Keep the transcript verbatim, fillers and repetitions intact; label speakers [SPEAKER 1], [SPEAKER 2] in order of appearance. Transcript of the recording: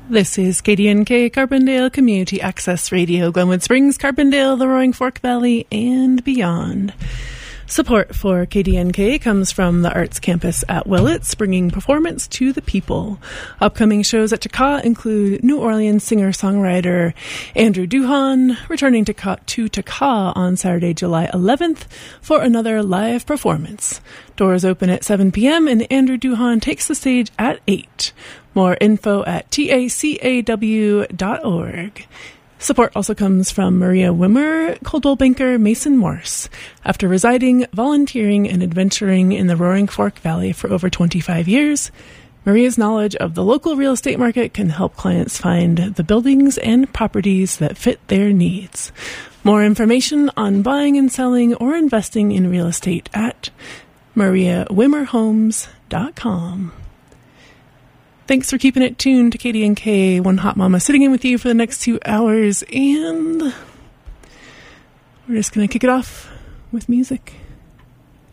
[SPEAKER 1] This is K D N K, Carbondale Community Access Radio, Glenwood Springs, Carbondale, the Roaring Fork Valley, and beyond. Support for K D N K comes from the Arts Campus at Willits, bringing performance to the people. Upcoming shows at Taka include New Orleans singer-songwriter Andrew Duhon, returning to Taka, to Taka on Saturday, July eleventh for another live performance. Doors open at seven p.m. and Andrew Duhon takes the stage at eight. More info at tacaw dot org. Support also comes from Maria Wimmer, Coldwell Banker, Mason Morse. After residing, volunteering, and adventuring in the Roaring Fork Valley for over twenty-five years, Maria's knowledge of the local real estate market can help clients find the buildings and properties that fit their needs. More information on buying and selling or investing in real estate at maria wimmer homes dot com. Thanks for keeping it tuned to K D N K, One Hot Mama, sitting in with you for the next two hours, and we're just going to kick it off with music.